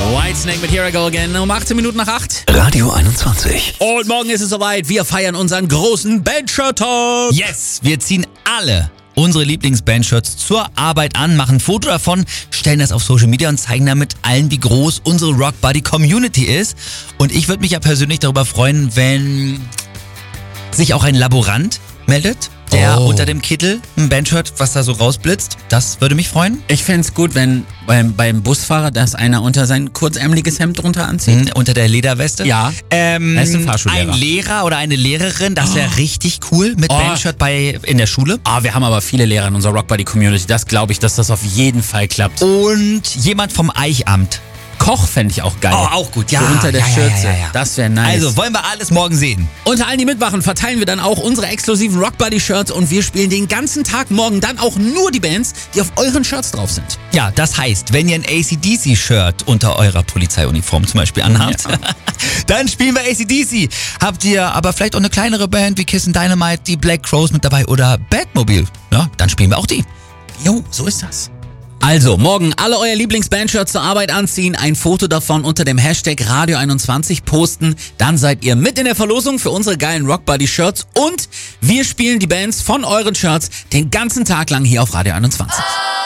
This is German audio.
Whitesnake mit Here I Go Again um 18 Minuten nach 8. Radio 21. Und morgen ist es soweit. Wir feiern unseren großen Bandshirt-Tag. Yes, wir ziehen alle unsere Lieblingsbandshirts zur Arbeit an, machen ein Foto davon, stellen das auf Social Media und zeigen damit allen, wie groß unsere Rock Buddy Community ist. Und ich würde mich ja persönlich darüber freuen, wenn sich auch ein Laborant meldet, der unter dem Kittel ein Bandshirt, was da so rausblitzt. Das würde mich freuen. Ich fände es gut, wenn beim Busfahrer, dass einer unter sein kurzärmeliges Hemd drunter anzieht. Unter der Lederweste. Ja. Er ist ein Fahrschullehrer. Ein Lehrer oder eine Lehrerin, das wäre richtig cool mit Bandshirt in der Schule. Wir haben aber viele Lehrer in unserer Rock Buddy Community. Das glaube ich, dass das auf jeden Fall klappt. Und jemand vom Eichamt. Koch fände ich auch geil. Auch gut, ja. So unter der Schürze. Ja. Das wäre nice. Also wollen wir alles morgen sehen. Unter allen, die mitmachen, verteilen wir dann auch unsere exklusiven Rock Buddy Shirts und wir spielen den ganzen Tag morgen dann auch nur die Bands, die auf euren Shirts drauf sind. Ja, das heißt, wenn ihr ein AC/DC-Shirt unter eurer Polizeiuniform zum Beispiel anhabt, dann spielen wir AC/DC. Habt ihr aber vielleicht auch eine kleinere Band wie Kiss and Dynamite, die Black Crowes mit dabei oder Batmobile, ja, dann spielen wir auch die. Jo, so ist das. Also, morgen alle euer Lieblingsbandshirts zur Arbeit anziehen, ein Foto davon unter dem Hashtag Radio21 posten, dann seid ihr mit in der Verlosung für unsere geilen Rock Buddy Shirts und wir spielen die Bands von euren Shirts den ganzen Tag lang hier auf Radio 21.